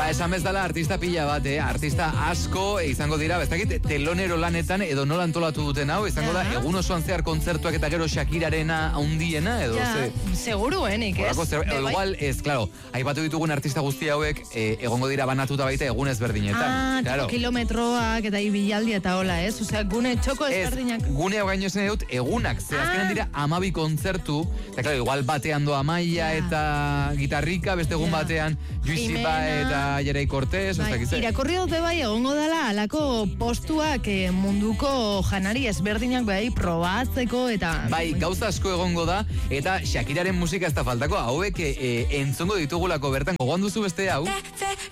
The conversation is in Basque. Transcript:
esan bezala artista pila bat, artista asko izango dira, ez dakit, telonero lanetan edo nola antolatu duten hau, izango da, egun osoan zehar kontzertuak eta gero Shakirarena handiena, edo seguruenik, ez? Igual, ez, claro, aipatu ditugun artista guzti hauek egongo dira banatuta baita egun ezberdinetan. Kilometroak eta ibilaldi eta hola, ez? Osea, gune txoko ezberdinak. Gune hau gaino esan dut, egunak, azkenan dira 12 kontzertu, eta claro, igual batean doa Maia eta Gitarrika, beste egun batean Juiziba eta Jerei Cortez, irakorri dute bai, egongo dela alako postuak munduko janari ezberdinak bai probatzeko eta... Bai, gauza asko egongo da, eta Shakiraren musika ez da faltako, hauek entzongo ditugulako bertan, gogoan duzu beste hau?